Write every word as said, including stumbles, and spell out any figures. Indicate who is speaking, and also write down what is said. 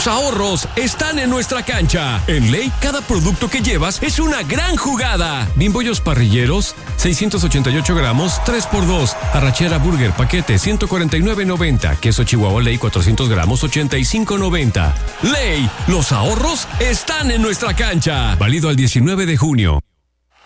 Speaker 1: Los ahorros están en nuestra cancha. En Ley, cada producto que llevas es una gran jugada. Bimbollos parrilleros, seiscientos ochenta y ocho gramos, tres por dos. Arrachera Burger, paquete, ciento cuarenta y nueve noventa. Queso Chihuahua Ley, cuatrocientos gramos, ochenta y cinco noventa. Ley, los ahorros están en nuestra cancha. Válido al diecinueve de junio.